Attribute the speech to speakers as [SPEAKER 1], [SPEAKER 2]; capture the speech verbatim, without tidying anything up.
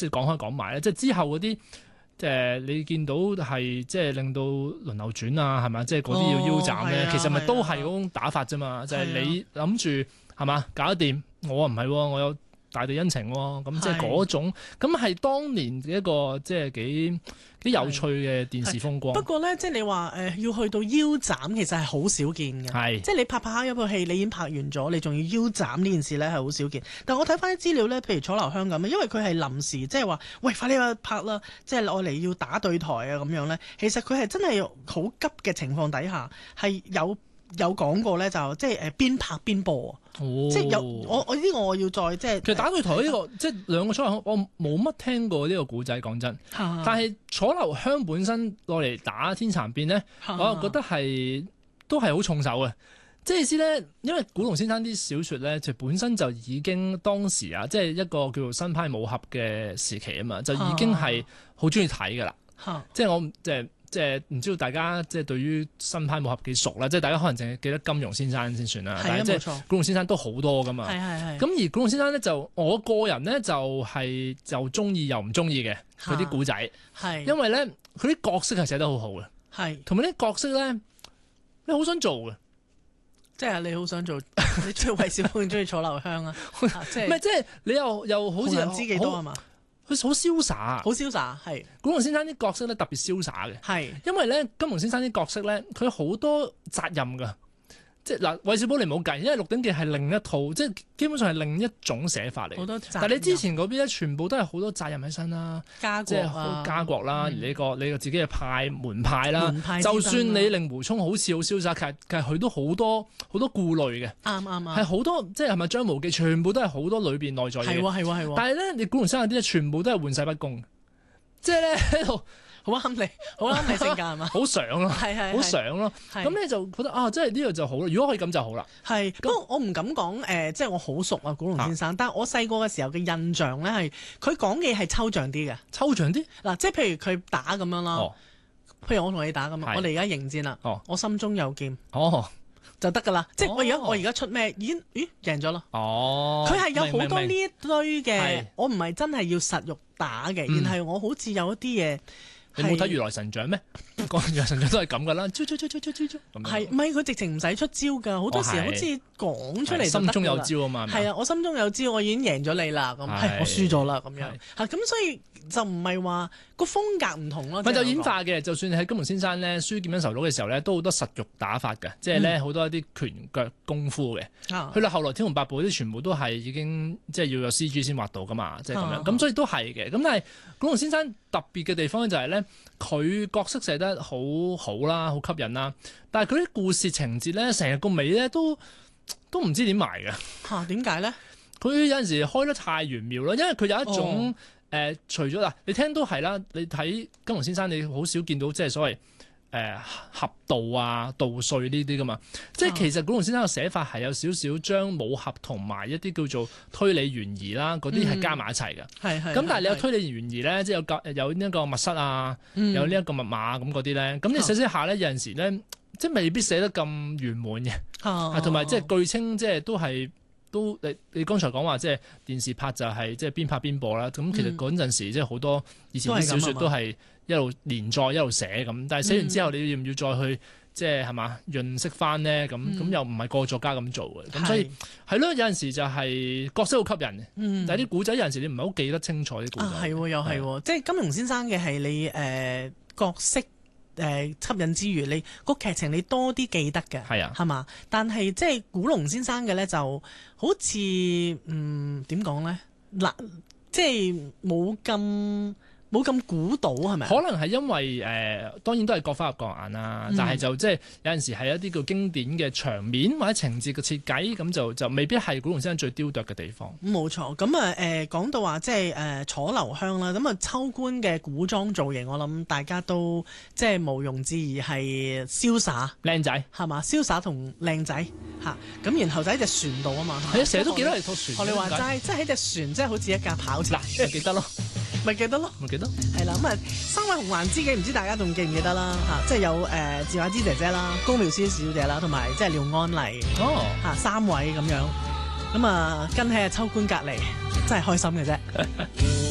[SPEAKER 1] 即係講開講埋咧，即係之後嗰啲。誒、呃，你見到係即係令到輪流轉啊，係嘛？即係嗰啲要腰斬咧，
[SPEAKER 2] 哦啊、
[SPEAKER 1] 其實咪都係嗰種打法啫嘛。啊、就係你諗住係嘛搞得掂，我唔係喎，我有大地恩情喎、哦，咁即係嗰種，咁係當年嘅一個即係幾幾有趣嘅電視風光。
[SPEAKER 2] 不過咧，即係你話誒、呃、要去到腰斬，其實係好少見嘅。係，即係你拍拍下一部戲，你已經拍完咗，你仲要腰斬呢件事咧係好少見。但我睇翻啲資料咧，譬如楚留香咁，因為佢係臨時，即係話喂快啲去拍啦，即係愛嚟要打對台啊咁樣咧。其實佢係真係好急嘅情況底下，係有有講過咧，就即係誒邊拍邊播。哦、即係有我我呢個我要再即係
[SPEAKER 1] 其實打對台呢、這個即係兩個楚留香，我冇乜聽過呢個古仔講真。但係楚留香本身落嚟打天蠶變咧，我又覺得係都係好重手嘅。即係意思咧，因為古龍先生啲小説咧，就本身就已經當時啊，即係一個叫做新派武俠嘅時期啊嘛，就已經係好中意睇噶啦。即係我即係。即係唔知道大家即係對於新派武俠幾熟啦，即係大家可能淨係記得金庸先生先算啦，但係即係古龍先生都好多噶嘛。係係係。咁而古龍先生咧就我個人咧就係就中意又唔中意嘅佢啲古仔，係因為咧佢啲角色係寫得好好嘅，係同埋啲角色咧你好想做嘅，
[SPEAKER 2] 即係你好想做，你中意韋小寶，中意楚留香啊？即係
[SPEAKER 1] 唔係即係你又又好似
[SPEAKER 2] 唔知幾多係嘛？
[SPEAKER 1] 佢好瀟灑，
[SPEAKER 2] 好瀟灑，係
[SPEAKER 1] 古龍先生啲角色咧特別瀟灑嘅，係因為咧金庸先生啲角色咧佢好多責任㗎，即係嗱韋小寶你唔好計，因為《鹿鼎記》係另一套，即係基本上係另一種寫法嚟。好多責任，但係你之前嗰邊咧全部都係好多責任喺身啦，家國啊，即係好家國啦，嗯、而你個你個自己嘅派門派啦，派就算你令狐沖好似好瀟灑，其實其實佢都好多好多顧慮嘅，啱啱啱，係好多即係係咪張無忌全部都係好多裏邊內在嘅，係喎係喎係喎，但係咧你古龍先生啲全部都係玩世不恭，即係咧喺度。好啱你，好啱你性格係嘛？好想咯，係係，好想咯。咁你就覺得啊，即係呢個就好啦。如果可以咁就好啦。係，不過我唔敢講誒、呃，即係我好熟啊，古龍先生。啊、但係我細個嘅時候嘅印象咧係，佢講嘅係抽象啲嘅。抽象啲嗱，即係譬如佢打咁樣啦。哦、譬如我同你打咁啊，是我哋而家迎戰啦。哦、我心中有劍。哦。就得噶啦，即係我而家我而家出咩？已經咦贏咗咯。哦，佢係有好多呢一堆嘅，我唔係真係要實肉打嘅，嗯、然後我好似有一啲嘢。你冇睇如來神掌咩？講如來神掌都係咁噶啦，招招招招招招招咁。係，唔係佢直情唔使出招噶，好多時好似講出嚟就得㗎啦。心中有招啊嘛。係啊，我心中有招，我已經贏咗你啦，咁係我輸咗啦，咁樣嚇，咁所以就唔係話個風格唔同咯。咪就演化嘅，就算你喺金庸先生咧書劍恩仇錄嘅時候咧，都好多實肉打法嘅，即係咧好多一啲拳腳功夫嘅。去到後來天龍八部嗰啲全部都係已經即係要有 C G 先畫到噶嘛，即係咁樣。咁所以都係嘅。咁但係古龍先生特別嘅地方就係咧。佢角色寫得好好啦，好吸引啦，但係佢啲故事情節咧，成日個尾咧都都唔知點埋嘅嚇？點解咧？佢有陣時開得太玄妙啦，因為佢有一種誒、哦呃，除咗嗱，你聽都係啦，你睇金庸先生，你好少見到即係所謂。誒俠盜啊、盜稅呢啲噶嘛，即係其實古龍先生嘅寫法係有少少將武俠同埋一啲叫做推理懸疑啦，嗰啲係加埋一齊嘅。係係、嗯。咁但係你有推理懸疑咧，即係有有呢一個密室啊，嗯、有呢一個密碼咁嗰啲咧，咁你寫寫下咧，有陣時咧，即係未必寫得咁圓滿嘅。啊，同埋即係據稱，即係都係都你你剛才講話，即係電視拍就係即係邊拍邊播啦。咁其實嗰陣時即係好多以前啲小説都係。一路連載一路寫咁，但係寫完之後你要唔要再去即係係嘛潤色翻呢？咁咁、嗯、又唔係個作家咁做嘅，咁是所以係咯，有陣時就係角色好吸引，嗯、但係啲古仔有陣時你唔係好記得清楚啲古仔。啊，係又係，即係金庸先生嘅係你誒、呃、角色誒、呃、吸引之餘，你個劇情你多啲記得嘅，係啊，係嘛？但係即係古龍先生嘅咧，就好似嗯點講咧嗱，即係冇咁。冇咁估到係咪？可能係因為誒、呃，當然都係各花入各眼啦。嗯、但係就即係有陣時係一啲叫經典嘅場面或者情節嘅設計，咁就就未必係古龍先生最雕琢嘅地方。冇錯，咁啊誒講到話即係誒楚留香啦，咁啊秋官嘅古裝造型，我諗大家都即係毋庸置疑係瀟灑靚仔係嘛？瀟灑同靚仔嚇，咁然後就喺隻船度啊嘛。係啊，成日都記得係套船。學你話齋，即係喺隻船，即係好似一架跑車。嗱，記得咯。咪記得咯，咪記得。係啦，咁啊，三位紅顏知己唔知大家仲記唔記得啦？嚇、啊，即係有誒趙雅芝姐姐啦、高妙思小姐啦，同埋即係廖安麗哦嚇、啊、三位咁樣，咁啊跟喺阿秋官隔離，真係開心嘅啫。